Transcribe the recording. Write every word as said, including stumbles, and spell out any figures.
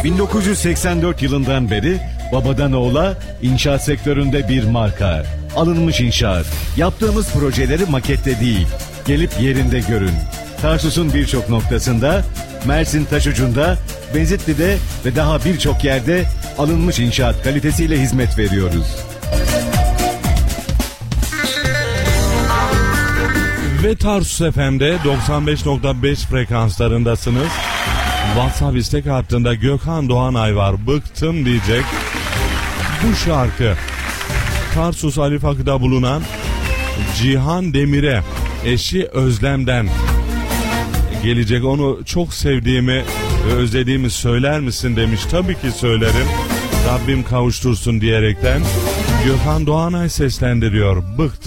bin dokuz yüz seksen dört yılından beri babadan oğula inşaat sektöründe bir marka. Alınmış İnşaat. Yaptığımız projeleri makette değil, gelip yerinde görün. Tarsus'un birçok noktasında, Mersin Taşucu'nda, Bezitli'de ve daha birçok yerde Alınmış İnşaat kalitesiyle hizmet veriyoruz. Ve Tarsus F M'de doksan beş nokta beş frekanslarındasınız. WhatsApp istek hattında Gökhan Doğanay var. Bıktım diyecek. Bu şarkı Tarsus Ali Fakı'da bulunan Cihan Demir'e, eşi Özlem'den gelecek. Onu çok sevdiğimi ve özlediğimi söyler misin demiş. Tabii ki söylerim. Rabbim kavuştursun diyerekten Gökhan Doğanay seslendiriyor. Bıktım.